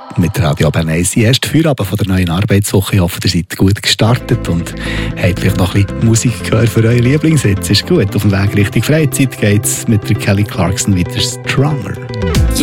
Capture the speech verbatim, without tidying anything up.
mit Radio Bern eins. Die erste Feierabend von der neuen Arbeitswoche. Ich hoffe, ihr seid gut gestartet und habt vielleicht noch ein bisschen Musik gehört für eure Lieblingssitz. Ist gut. Auf dem Weg Richtung Freizeit geht es mit der Kelly Clarkson weiter Stronger.